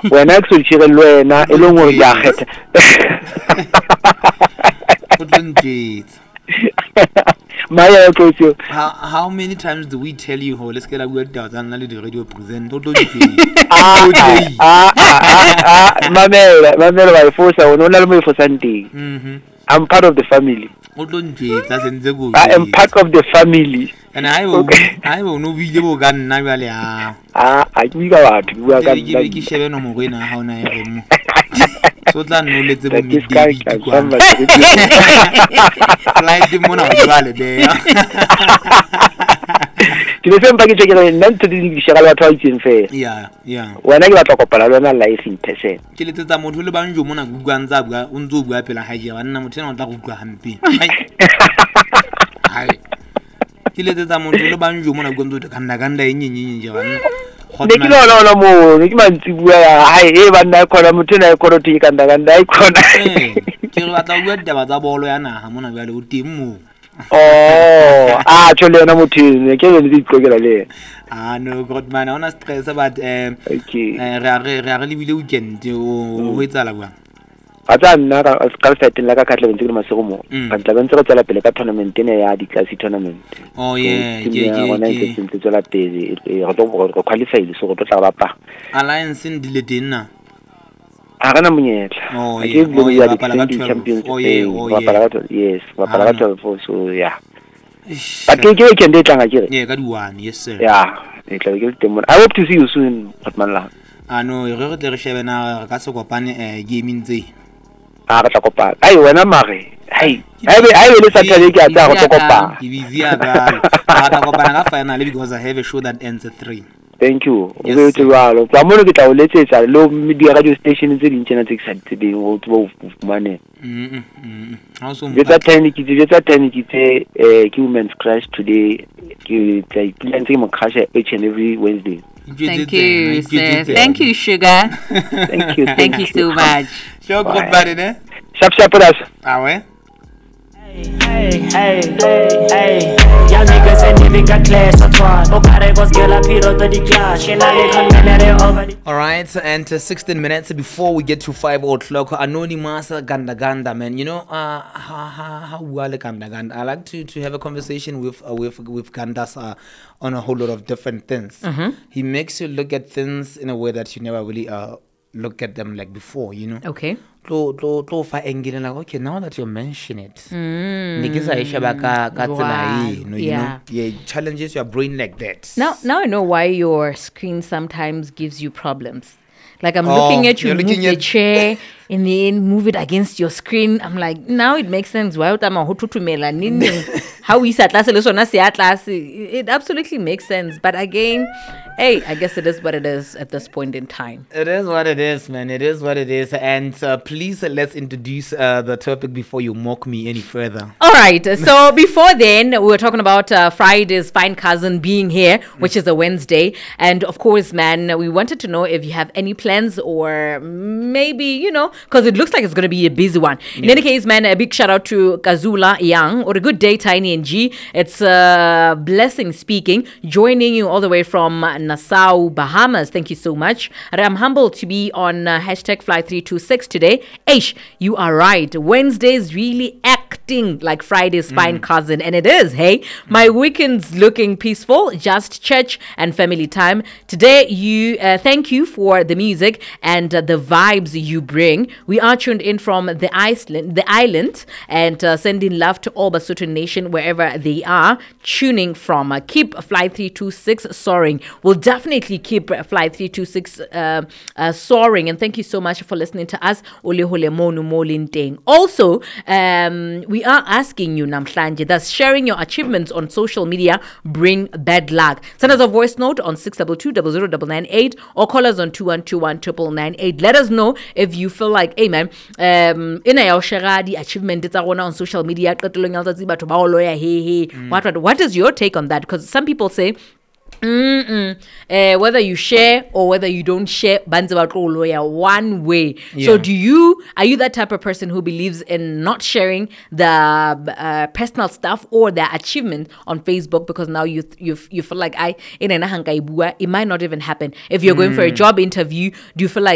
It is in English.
wena ke so tshire le wena e leng gore ya kgetha Maya Kosio. How many times do we tell you, let's get a word out and let the radio present? Mamela, my force, I will not know for Sunday. I'm part of the family. I am part of the family. And I will know video gun. I think about it. So that no let them this guy can fly the moon to the same package again, not to the Shara Toy fair. Yeah. When I got to Palana life in Tesse. Kill it a motul banjo mona guanzaga, undu guapela haja, and Namutan Hampi. Kill it a motul banjo mona gundu to Kandaganda in Javan. No more. You man where I even I call a mutina corotic and I call. Kill what I word about the Bolana, Hamona Valley Timu. Oh, actually, I'm not I can't read regularly. No, God, man, honest stress about rarely weekend to wait Alawa. Azana skalfet like a cattle in Masomo, and the Ventro Peleka tournament in a Classy tournament. Oh, yeah, when I get into the qualified, so to Salapa. Alliance in Diletina. Aranamuet. Oh, I give you champions. Yes, so yeah. But you can date again. Yeah, good one, yes, sir. Yeah, I hope to see you soon, Atmanla. I know you heard the Shevena Casocopani gaming day. I when I'm married. Hey, I will listen to you get down to Copa. Finally, because I have a show that ends at 3. Thank you. Yes, well, I'm going to get our latest low media radio station in genetic today. Money. Get that 10 humans crash today. You play plenty of crash each and every Wednesday. Thank you, sir. Thank you, Sugar. Thank you. Thank you so much. Sure, good body, eh? Shap us. Ah, Hey, y'all niggas ain't even got class at all. Alright, and 16 minutes before we get to 5 o'clock, Anonymous Ganda, man. You know, how well Ganda. I like to have a conversation with Gandas on a whole lot of different things. He makes you look at things in a way that you never really look at them like before, you know. Okay. Okay, now that you mention it, yeah, challenges your brain like that. Now I know why your screen sometimes gives you problems. Like I'm looking at you move the chair and then move it against your screen. I'm like, now it makes sense. Why would how we sat last it absolutely makes sense. But again, hey, I guess it is what it is at this point in time. It is what it is, man. It is what it is. And please let's introduce the topic before you mock me any further. All right. So before then, we were talking about Friday's fine cousin being here, which is a Wednesday. And of course, man, we wanted to know if you have any plans or maybe, you know, because it looks like it's going to be a busy one. In any case, man, a big shout out to Kazula Young, or a good day, Tiny and G. It's a blessing speaking, joining you all the way from Nassau, Bahamas. Thank you so much. I'm humbled to be on hashtag Fly326 today. Aish, you are right. Wednesday's really acting like Friday's fine cousin, and it is, hey. My weekend's looking peaceful, just church and family time. Today, thank you for the music and the vibes you bring. We are tuned in from the island, and sending love to all Basotho Nation wherever they are tuning from. Keep Fly326 soaring. We'll definitely keep Fly326 soaring, and thank you so much for listening to us. Also, we are asking you, Namhlanje, does sharing your achievements on social media bring bad luck? Send us a voice note on 622-00998 or call us on 2121-998. Let us know if you feel like, hey man, in our share the achievement it's on social media. What is your take on that? Because some people say whether you share or whether you don't share, one way. So are you that type of person who believes in not sharing the personal stuff or the achievement on Facebook, because now you feel like it might not even happen? If you're going for a job interview, do you feel like